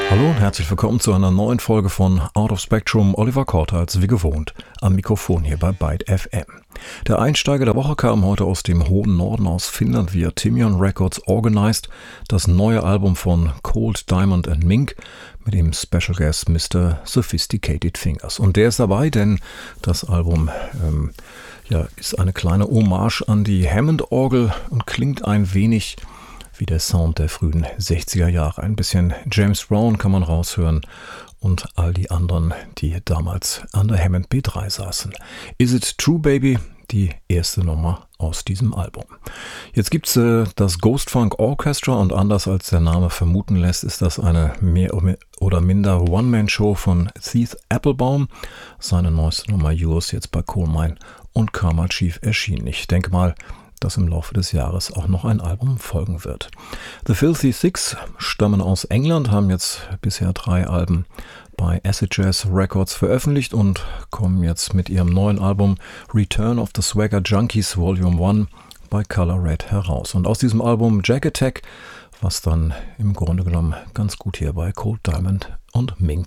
Hallo und herzlich willkommen zu einer neuen Folge von Out of Spectrum. Oliver Korter als wie gewohnt am Mikrofon hier bei Byte FM. Der Einsteiger der Woche kam heute aus dem hohen Norden aus Finnland via Timion Records Organized, das neue Album von Cold Diamond and Mink mit dem Special Guest Mr. Sophisticated Fingers. Und der ist dabei, denn das Album ist eine kleine Hommage an die Hammond-Orgel und klingt ein wenig wie der Sound der frühen 60er Jahre. Ein bisschen James Brown kann man raushören und all die anderen, die damals an der Hammond B3 saßen. Is It True Baby? Die erste Nummer aus diesem Album. Jetzt gibt's das Ghost Funk Orchestra und anders als der Name vermuten lässt, ist das eine mehr oder minder One-Man-Show von Keith Applebaum. Seine neueste Nummer Yours jetzt bei Coal Mine und Karma Chief erschienen. Ich denke mal, dass im Laufe des Jahres auch noch ein Album folgen wird. The Filthy Six stammen aus England, haben jetzt bisher 3 Alben bei Acid Jazz Records veröffentlicht und kommen jetzt mit ihrem neuen Album Return of the Swagger Junkies Volume 1 bei Color Red heraus. Und aus diesem Album Jack Attack, was dann im Grunde genommen ganz gut hier bei Cold Diamond und Mink